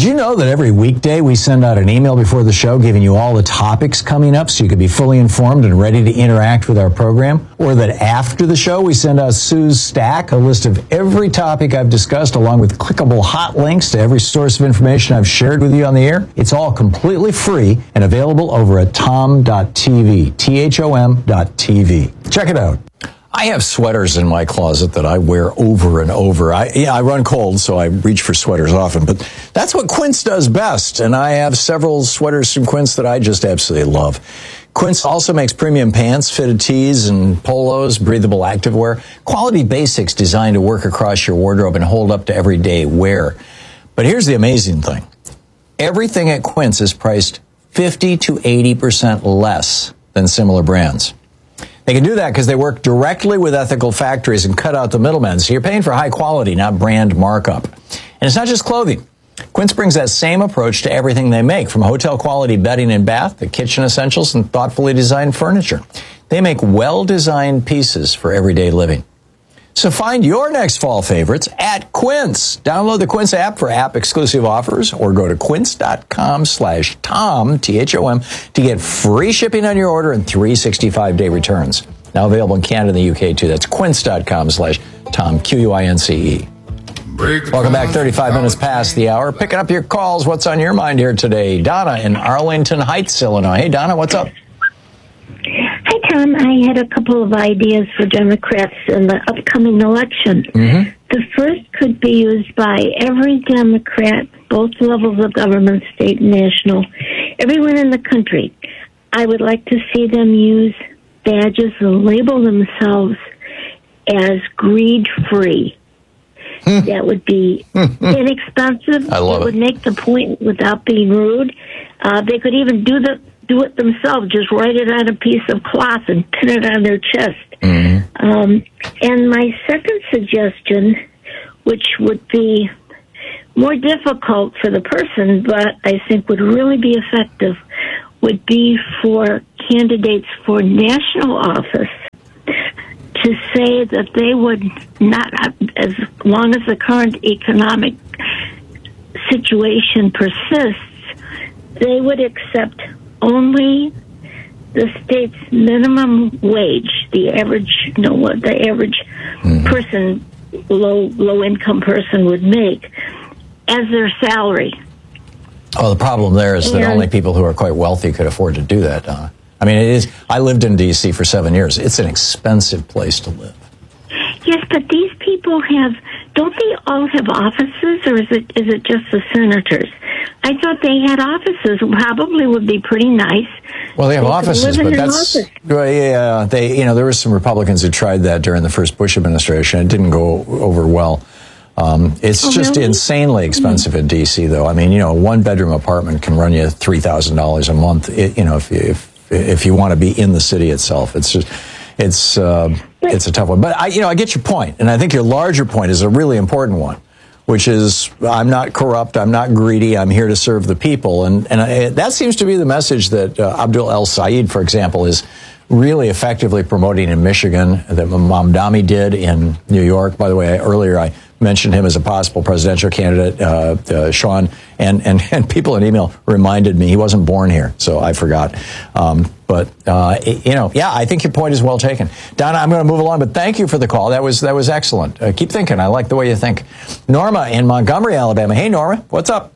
you know that every weekday we send out an email before the show giving you all the topics coming up so you can be fully informed and ready to interact with our program? Or that after the show we send out Sue's Stack, a list of every topic I've discussed along with clickable hot links to every source of information I've shared with you on the air? It's all completely free and available over at tom.tv, THOM.tv. Check it out. I have sweaters in my closet that I wear over and over. I run cold, so I reach for sweaters often, but that's what Quince does best, and I have several sweaters from Quince that I just absolutely love. Quince also makes premium pants, fitted tees, and polos, breathable activewear, quality basics designed to work across your wardrobe and hold up to everyday wear. But here's the amazing thing. Everything at Quince is priced 50 to 80% less than similar brands. They can do that because they work directly with ethical factories and cut out the middlemen. So you're paying for high quality, not brand markup. And it's not just clothing. Quince brings that same approach to everything they make, from hotel quality bedding and bath to kitchen essentials and thoughtfully designed furniture. They make well-designed pieces for everyday living. So find your next fall favorites at Quince. Download the Quince app for app-exclusive offers or go to quince.com/Tom, T-H-O-M, to get free shipping on your order and 365-day returns. Now available in Canada and the UK, too. That's quince.com/Tom, Q-U-I-N-C-E. Welcome back, 35 minutes past the hour. Picking up your calls. What's on your mind here today? Donna in Arlington Heights, Illinois. Hey, Donna, what's up? Hi, Tom. I had a couple of ideas for Democrats in the upcoming election. Mm-hmm. The first could be used by every Democrat, both levels of government, state and national, everyone in the country. I would like to see them use badges and label themselves as greed-free. That would be inexpensive. I love it. Would make the point without being rude. They could even do it themselves. Just write it on a piece of cloth and pin it on their chest. Mm-hmm. And my second suggestion, which would be more difficult for the person, but I think would really be effective, would be for candidates for national office to say that they would not, as long as the current economic situation persists, they would accept only the state's minimum wage, the average, person, low income person would make as their salary. Well, the problem there is that only people who are quite wealthy could afford to do that, Donna. I mean, it is. I lived in D.C. for 7 years. It's an expensive place to live. Yes, but these people don't they all have offices, or is it just the senators? I thought they had offices. Probably would be pretty nice. Well, they have offices, but that's there were some Republicans who tried that during the first Bush administration. It didn't go over well. It's just really insanely expensive in D.C., though. I mean, a one-bedroom apartment can run you $3,000 a month. If you want to be in the city itself, it's a tough one. But I get your point, and I think your larger point is a really important one, which is I'm not corrupt, I'm not greedy, I'm here to serve the people, and that seems to be the message that Abdul El Sayed, for example, is really effectively promoting in Michigan, that Mamdani did in New York. By the way, earlier I mentioned him as a possible presidential candidate, Sean, and people in email reminded me he wasn't born here, so I forgot. I think your point is well taken. Donna, I'm going to move along, but thank you for the call. That was excellent. Keep thinking. I like the way you think. Norma in Montgomery, Alabama. Hey, Norma, what's up?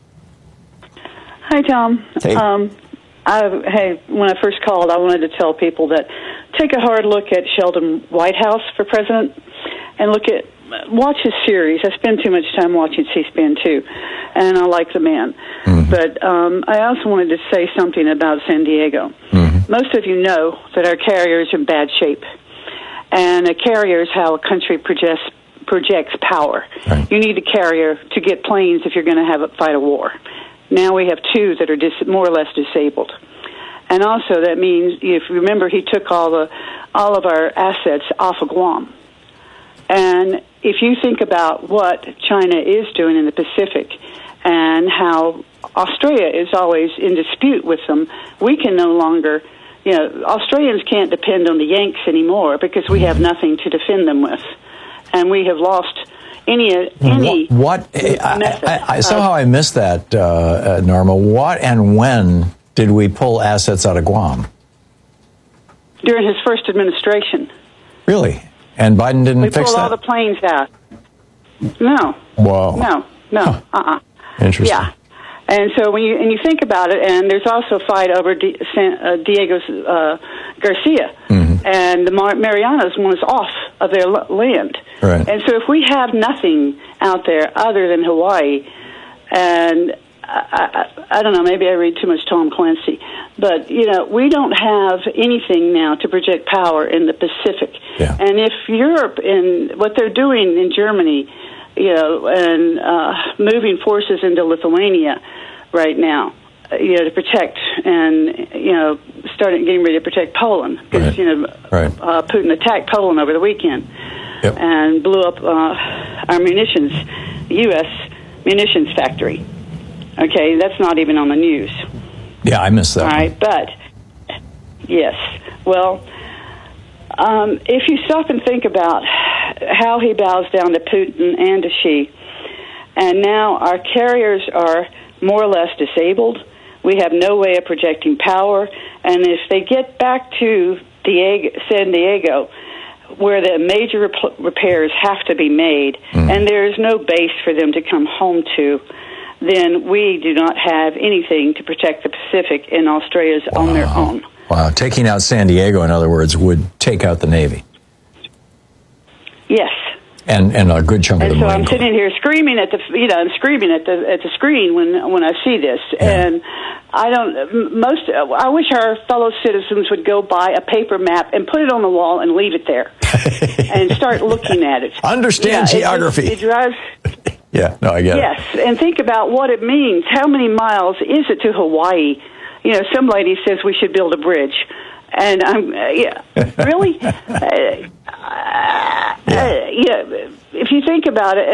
Hi, Tom. Hey. When I first called, I wanted to tell people that take a hard look at Sheldon Whitehouse for president and watch his series. I spend too much time watching C-SPAN, too, and I like the man. Mm-hmm. But I also wanted to say something about San Diego. Mm-hmm. Most of you know that our carrier is in bad shape, and a carrier is how a country projects power. Right. You need a carrier to get planes if you're going to fight a war. Now we have two that are more or less disabled. And also that means, if you remember, he took all of our assets off of Guam. And if you think about what China is doing in the Pacific and how Australia is always in dispute with them, we can no longer, Australians can't depend on the Yanks anymore because we have nothing to defend them with. And we have lost any what method. Somehow I missed that, Norma. What and when did we pull assets out of Guam? During his first administration. Really? And Biden didn't fix that? We pulled all the planes out. No. Whoa. No. Huh. Interesting. Yeah. And so when you think about it, and there's also a fight over Diego Garcia, and the Marianas want us off of their land. Right. And so if we have nothing out there other than Hawaii, and I don't know, maybe I read too much Tom Clancy, but, we don't have anything now to project power in the Pacific. Yeah. And if Europe and what they're doing in Germany, and moving forces into Lithuania right now, to protect and, getting ready to protect Poland. Because, Putin attacked Poland over the weekend and blew up our munitions, U.S. munitions factory. Okay, that's not even on the news. Yeah, I missed that. All right, but, yes. Well, if you stop and think about how he bows down to Putin and to Xi, and now our carriers are more or less disabled, we have no way of projecting power, and if they get back to San Diego, where the major repairs have to be made, and there is no base for them to come home to, then we do not have anything to protect the Pacific, and Australia's on their own. Wow, taking out San Diego, in other words, would take out the Navy. Yes. And a good chunk of the Marine Corps. And so I'm sitting here screaming at the screen when I see this, and I wish our fellow citizens would go buy a paper map and put it on the wall and leave it there, and start looking at it. Understand geography. It drives. Yeah, no, I get it. Yes, and think about what it means. How many miles is it to Hawaii? Some lady says we should build a bridge. And really? If you think about it,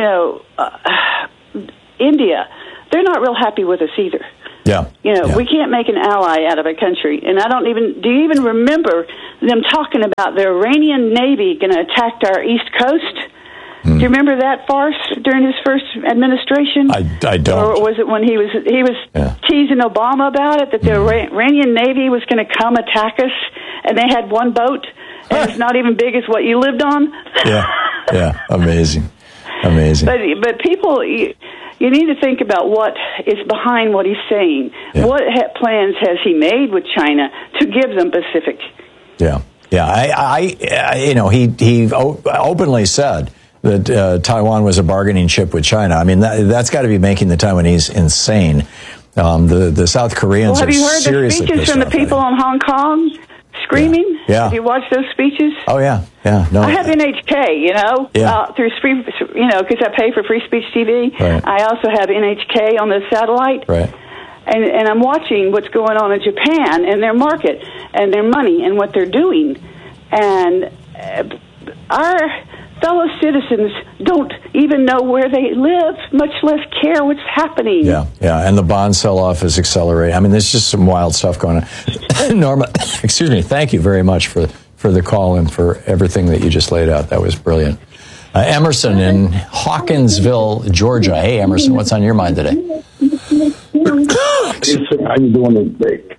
and, India, they're not real happy with us either. Yeah. We can't make an ally out of a country. And do you even remember them talking about the Iranian Navy going to attack our East Coast? Do you remember that farce during his first administration? I don't. Or was it when he was teasing Obama about it, that the Iranian Navy was going to come attack us, and they had one boat, and it's not even big as what you lived on? Yeah, amazing. But people, you need to think about what is behind what he's saying. Yeah. What plans has he made with China to give them Pacific? Yeah. He openly said that Taiwan was a bargaining chip with China. I mean, that's got to be making the Taiwanese insane. The South Koreans have are you heard the seriously speeches from the people in Hong Kong screaming? Yeah. Have you watched those speeches? Oh, yeah. No, I have NHK, through free, because I pay for Free Speech TV. Right. I also have NHK on the satellite. Right. And I'm watching what's going on in Japan and their market and their money and what they're doing. And our fellow citizens don't even know where they live, much less care what's happening. Yeah, and the bond sell-off is accelerating. I mean, there's just some wild stuff going on. Norma, excuse me, thank you very much for the call and for everything that you just laid out. That was brilliant. Emerson in Hawkinsville, Georgia. Hey, Emerson, what's on your mind today? How you doing today?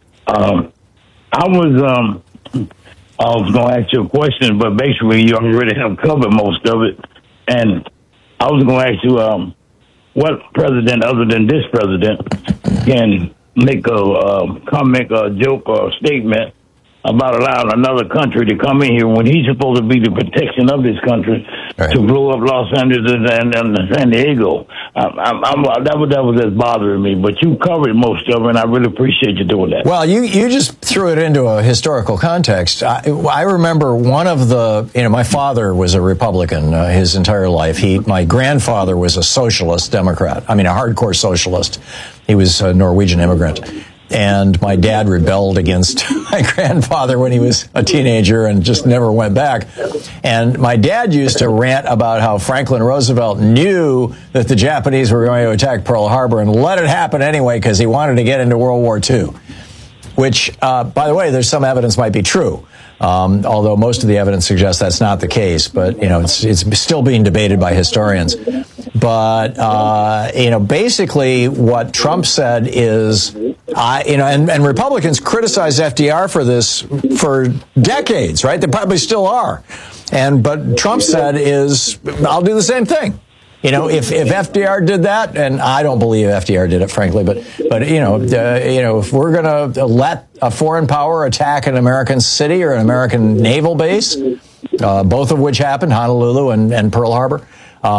I was going to ask you a question, but basically you already have covered most of it. And I was going to ask you, what president other than this president can make a comment, a joke, or a statement about allowing another country to come in here when he's supposed to be the protection of this country to blow up Los Angeles and San Diego. That was just bothering me, but you covered most of it, and I really appreciate you doing that. Well, you just threw it into a historical context. I remember one of my father was a Republican his entire life. My grandfather was a socialist Democrat. I mean, a hardcore socialist. He was a Norwegian immigrant. And my dad rebelled against my grandfather when he was a teenager and just never went back. And my dad used to rant about how Franklin Roosevelt knew that the Japanese were going to attack Pearl Harbor and let it happen anyway because he wanted to get into World War II, which, by the way, there's some evidence might be true. although most of the evidence suggests that's not the case. But, it's still being debated by historians. But, basically what Trump said is, and Republicans criticized FDR for this for decades, right? They probably still are. But Trump said is, I'll do the same thing. If FDR did that, and I don't believe FDR did it, frankly, but if we're going to let a foreign power attack an American city or an American naval base, both of which happened, Honolulu and Pearl Harbor,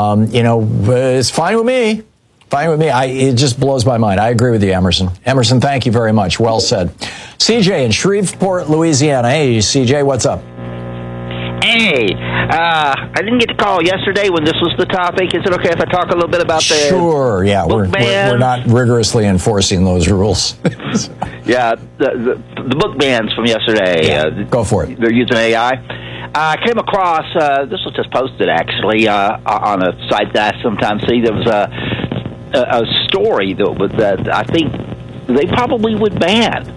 it's fine with me. Fine with me. It just blows my mind. I agree with you, Emerson. Emerson, thank you very much. Well said. CJ in Shreveport, Louisiana. Hey, CJ, what's up? Hey, I didn't get to call yesterday when this was the topic. Is it okay if I talk a little bit about the Sure, yeah. We're not rigorously enforcing those rules. Yeah, the book bans from yesterday. Yeah, go for it. They're using AI. I came across, this was just posted actually on a site that I sometimes see. There was a story that I think they probably would ban.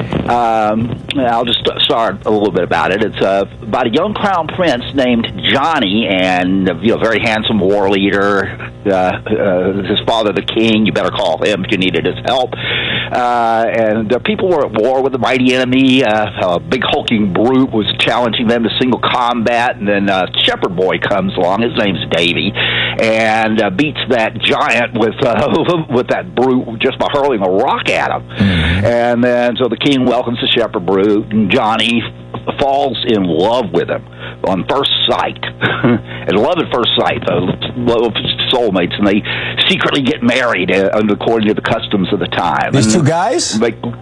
I'll just start a little bit about it. It's about a young crown prince named Johnny, and very handsome war leader. His father, the king. You better call him if you needed his help. And people were at war with the mighty enemy. A big hulking brute was challenging them to single combat, and then shepherd boy comes along. His name's Davy, and beats that giant with that brute just by hurling a rock at him. Mm-hmm. And then so the king welcomes the shepherd brute, and Johnny falls in love with him on first sight. And love at first sight, love soulmates, and they secretly get married according to the customs of the time. These two guys?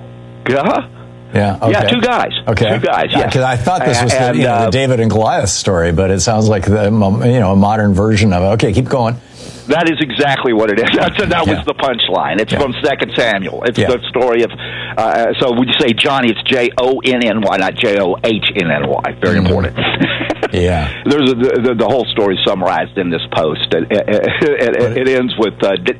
Yeah, okay. Yeah, two guys. Okay. Two guys, yeah. Because I thought this was the David and Goliath story, but it sounds like a modern version of it. Okay, keep going. That is exactly what it is. That was the punchline. It's from 2 Samuel. It's the story of, so when you say Johnny, it's Jonny, not Johnnny. Very important. Yeah. There's the whole story summarized in this post. It ends with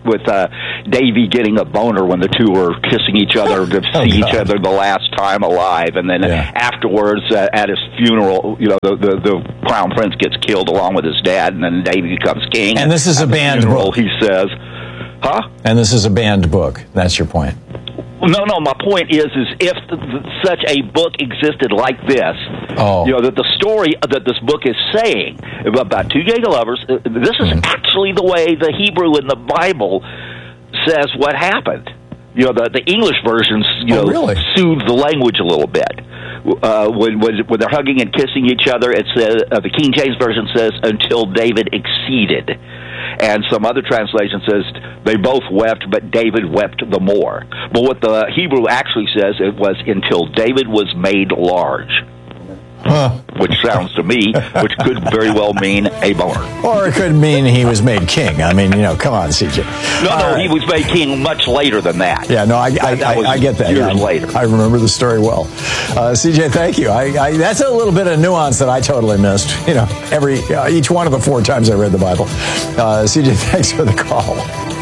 Davy getting a boner when the two were kissing each other to see each other the last time alive, and then afterwards at his funeral, the crown prince gets killed along with his dad, and then Davy becomes king. And this is a banned book. He says, huh? And this is a banned book. That's your point. No, my point is if such a book existed like this, that the story that this book is saying about two gay lovers, this is actually the way the Hebrew in the Bible says what happened. The English versions, really? soothe the language a little bit. When they're hugging and kissing each other, it says the King James version says until David exceeded. And some other translation says they both wept, but David wept the more. But what the Hebrew actually says, it was until David was made large. Which sounds to me, which could very well mean a boner. Or it could mean he was made king. I mean, come on, CJ. No, he was made king much later than that. Yeah, no, I get that. Years later. I remember the story well. CJ, thank you. That's a little bit of nuance that I totally missed. Each one of the 4 times I read the Bible. CJ, thanks for the call.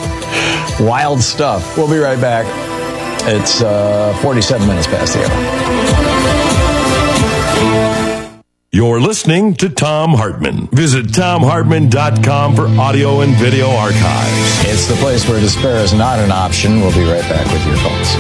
Wild stuff. We'll be right back. It's 47 minutes past the hour. You're listening to Thom Hartmann. Visit ThomHartmann.com for audio and video archives. It's the place where despair is not an option. We'll be right back with your calls.